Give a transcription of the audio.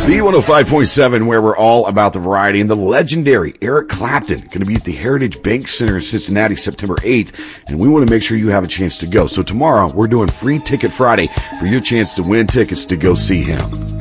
B105.7, where we're all about the variety, and the legendary Eric Clapton going to be at the Heritage Bank Center in Cincinnati September 8th, and we want to make sure you have a chance to go. So tomorrow, we're doing Free Ticket Friday for your chance to win tickets to go see him.